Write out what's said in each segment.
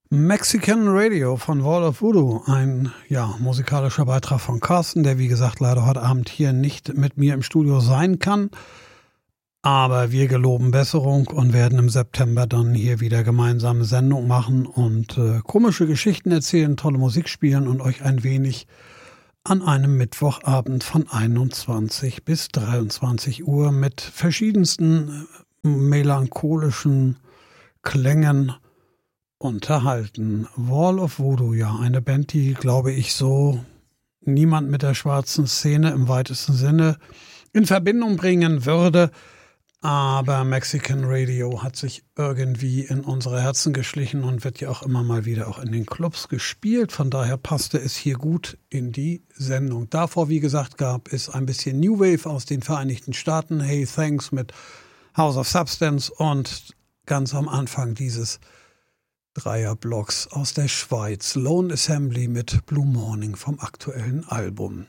Mexican Radio von Wall of Voodoo, ein musikalischer Beitrag von Carsten, der wie gesagt leider heute Abend hier nicht mit mir im Studio sein kann. Aber wir geloben Besserung und werden im September dann hier wieder gemeinsame Sendung machen und komische Geschichten erzählen, tolle Musik spielen und euch ein wenig an einem Mittwochabend von 21 bis 23 Uhr mit verschiedensten melancholischen Klängen unterhalten. Wall of Voodoo, ja, eine Band, die, glaube ich, so niemand mit der schwarzen Szene im weitesten Sinne in Verbindung bringen würde. Aber Mexican Radio hat sich irgendwie in unsere Herzen geschlichen und wird ja auch immer mal wieder auch in den Clubs gespielt. Von daher passte es hier gut in die Sendung. Davor, wie gesagt, gab es ein bisschen New Wave aus den Vereinigten Staaten. Hey Thanks mit House of Substance und ganz am Anfang dieses Dreierblocks aus der Schweiz, Lone Assembly mit Blue Morning vom aktuellen Album.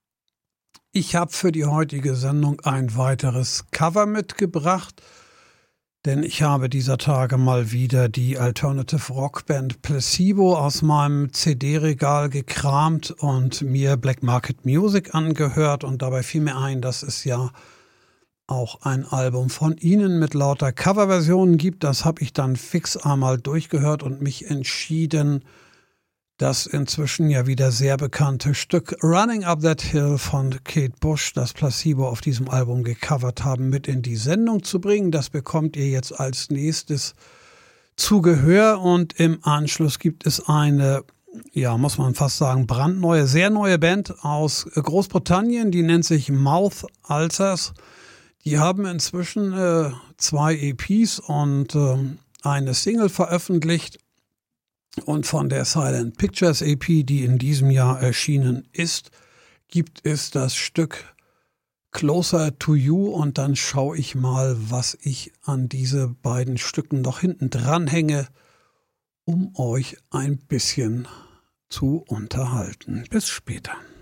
Ich habe für die heutige Sendung ein weiteres Cover mitgebracht, denn ich habe dieser Tage mal wieder die Alternative Rockband Placebo aus meinem CD-Regal gekramt und mir Black Market Music angehört und dabei fiel mir ein, dass es ja auch ein Album von ihnen mit lauter Coverversionen gibt. Das habe ich dann fix einmal durchgehört und mich entschieden, das inzwischen ja wieder sehr bekannte Stück Running Up That Hill von Kate Bush, das Placebo auf diesem Album gecovert haben, mit in die Sendung zu bringen. Das bekommt ihr jetzt als nächstes zu Gehör und im Anschluss gibt es eine, ja, muss man fast sagen, brandneue, sehr neue Band aus Großbritannien, die nennt sich Mouth Ulcers. Die haben inzwischen 2 EPs und eine Single veröffentlicht. Und von der Silent Pictures EP, die in diesem Jahr erschienen ist, gibt es das Stück Closer to You. Und dann schaue ich mal, was ich an diese beiden Stücken noch hinten dran hänge, um euch ein bisschen zu unterhalten. Bis später.